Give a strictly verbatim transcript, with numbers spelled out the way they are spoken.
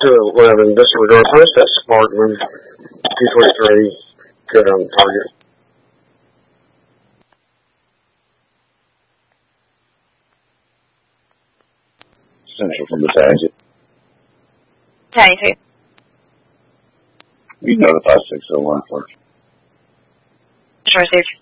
two eleven, disregard. Where's that Sparkman? two twenty-three, good on target. Central from the target. ninety-two. You notify six oh one first. Received.